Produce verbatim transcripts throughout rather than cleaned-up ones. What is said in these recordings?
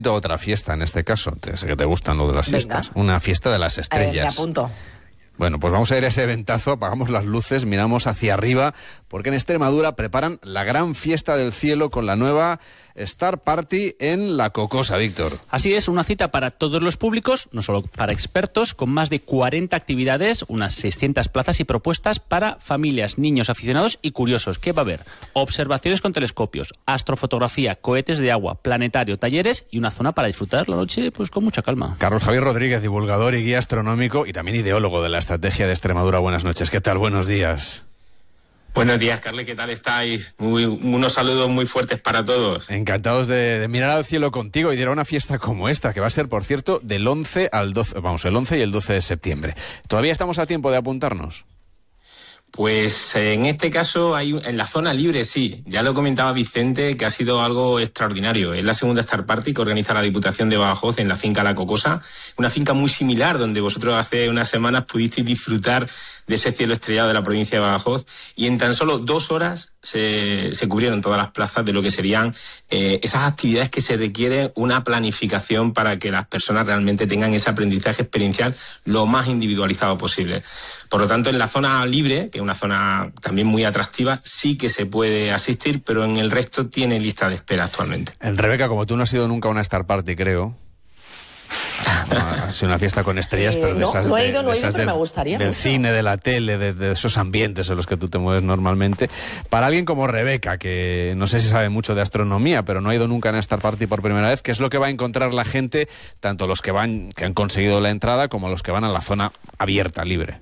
Otra fiesta en este caso, te, sé que te gustan lo de las fiestas. Venga. Una fiesta de las estrellas. Eh, me apunto. Bueno, pues vamos a ir a ese ventazo, apagamos las luces, miramos hacia arriba, porque en Extremadura preparan la gran fiesta del cielo con la nueva Star Party en La Cocosa, Víctor. Así es, una cita para todos los públicos, no solo para expertos, con más de cuarenta actividades, unas seiscientas plazas y propuestas para familias, niños, aficionados y curiosos. ¿Qué va a haber? Observaciones con telescopios, astrofotografía, cohetes de agua, planetario, talleres y una zona para disfrutar la noche pues con mucha calma. Carlos Javier Rodríguez, divulgador y guía astronómico y también ideólogo de la estrategia de Extremadura. Buenas noches, ¿qué tal? Buenos días. Buenos días, Carles, ¿qué tal estáis? Muy, unos saludos muy fuertes para todos. Encantados de, de mirar al cielo contigo y de ir a una fiesta como esta, que va a ser, por cierto, del once al doce, vamos, el once y el doce de septiembre. ¿Todavía estamos a tiempo de apuntarnos? Pues en este caso, hay en la zona libre sí, ya lo comentaba Vicente, que ha sido algo extraordinario. Es la segunda Star Party que organiza la Diputación de Badajoz en la finca La Cocosa, una finca muy similar donde vosotros hace unas semanas pudisteis disfrutar de ese cielo estrellado de la provincia de Badajoz, y en tan solo dos horas se, se cubrieron todas las plazas de lo que serían eh, esas actividades que se requiere una planificación para que las personas realmente tengan ese aprendizaje experiencial lo más individualizado posible. Por lo tanto, en la zona libre, que es una zona también muy atractiva, sí que se puede asistir, pero en el resto tiene lista de espera actualmente. En Rebeca, como tú no has ido nunca a una Star Party, creo... Ha sido una fiesta con estrellas, Eh, pero de no, esas, no he de, ido, no de he ido, esas pero del, me gustaría del mucho. cine, de la tele, de, de esos ambientes en los que tú te mueves normalmente. Para alguien como Rebeca, que no sé si sabe mucho de astronomía, pero no ha ido nunca a una Star Party por primera vez, ¿qué es lo que va a encontrar la gente, tanto los que van, que han conseguido la entrada, como los que van a la zona abierta, libre?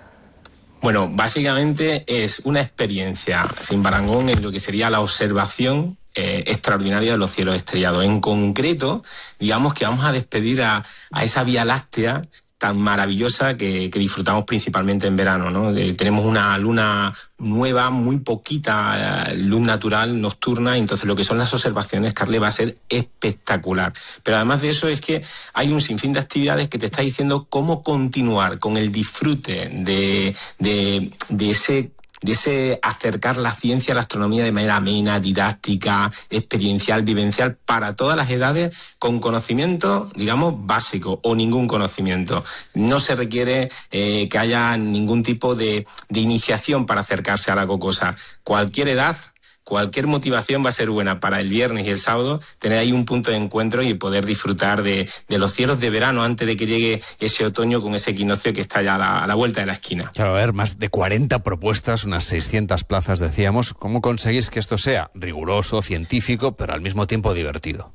Bueno, básicamente es una experiencia sin parangón en lo que sería la observación eh, extraordinaria de los cielos estrellados. En concreto, digamos que vamos a despedir a, a esa Vía Láctea tan maravillosa que, que disfrutamos principalmente en verano, ¿no? Eh, tenemos una luna nueva, muy poquita eh, luz natural nocturna, entonces lo que son las observaciones, Carle, va a ser espectacular. Pero además de eso es que hay un sinfín de actividades que te está diciendo cómo continuar con el disfrute de, de, de ese... de ese acercar la ciencia a la astronomía de manera amena, didáctica, experiencial, vivencial, para todas las edades, con conocimiento, digamos, básico o ningún conocimiento. No se requiere eh, que haya ningún tipo de, de iniciación para acercarse a la Cocosa. Cualquier edad, cualquier motivación va a ser buena para el viernes y el sábado, tener ahí un punto de encuentro y poder disfrutar de, de los cielos de verano antes de que llegue ese otoño con ese equinoccio que está ya a la, a la vuelta de la esquina. Claro, a ver, más de cuarenta propuestas, unas seiscientas plazas, decíamos. ¿Cómo conseguís que esto sea riguroso, científico, pero al mismo tiempo divertido?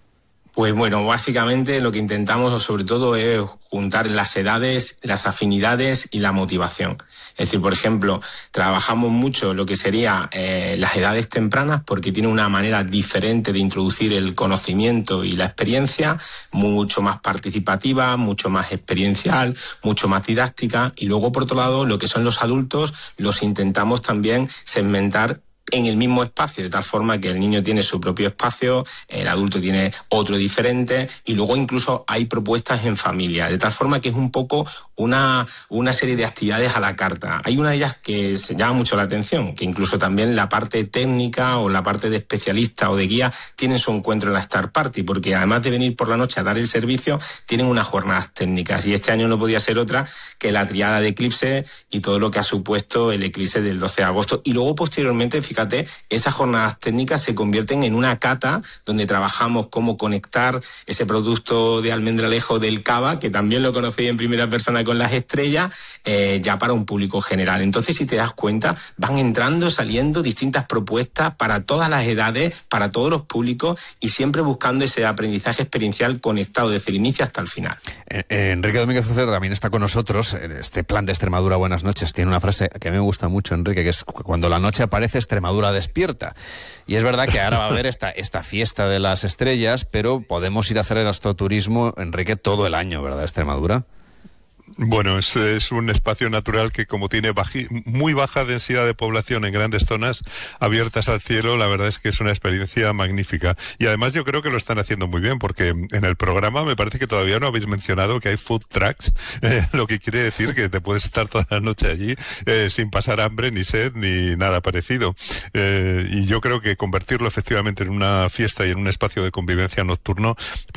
Pues bueno, básicamente lo que intentamos sobre todo es juntar las edades, las afinidades y la motivación. Es decir, por ejemplo, trabajamos mucho lo que sería eh, las edades tempranas porque tiene una manera diferente de introducir el conocimiento y la experiencia, mucho más participativa, mucho más experiencial, mucho más didáctica. Y luego, por otro lado, lo que son los adultos, los intentamos también segmentar en el mismo espacio, de tal forma que el niño tiene su propio espacio, el adulto tiene otro diferente, y luego incluso hay propuestas en familia, de tal forma que es un poco una, una serie de actividades a la carta. Hay una de ellas que se llama mucho la atención, que incluso también la parte técnica o la parte de especialista o de guía tienen su encuentro en la Star Party, porque además de venir por la noche a dar el servicio, tienen unas jornadas técnicas, y este año no podía ser otra que la triada de eclipse y todo lo que ha supuesto el eclipse del doce de agosto, y luego posteriormente, fíjate, Fíjate, esas jornadas técnicas se convierten en una cata donde trabajamos cómo conectar ese producto de almendralejo del cava, que también lo conocí en primera persona con las estrellas, eh, ya para un público general. Entonces, si te das cuenta, van entrando, saliendo distintas propuestas para todas las edades, para todos los públicos, y siempre buscando ese aprendizaje experiencial conectado desde el inicio hasta el final. Eh, eh, Enrique Domínguez Uceda también está con nosotros. Este plan de Extremadura Buenas Noches tiene una frase que a mí me gusta mucho, Enrique, que es: cuando la noche aparece, Extremadura despierta. Y es verdad que ahora va a haber esta, esta fiesta de las estrellas, pero podemos ir a hacer el astroturismo, Enrique, todo el año, ¿verdad, Extremadura? Bueno, es, es un espacio natural que, como tiene baji, muy baja densidad de población en grandes zonas abiertas al cielo, la verdad es que es una experiencia magnífica. Y además yo creo que lo están haciendo muy bien, porque en el programa me parece que todavía no habéis mencionado que hay food trucks, eh, lo que quiere decir que te puedes estar toda la noche allí eh, sin pasar hambre, ni sed, ni nada parecido. Eh, y yo creo que convertirlo efectivamente en una fiesta y en un espacio de convivencia nocturno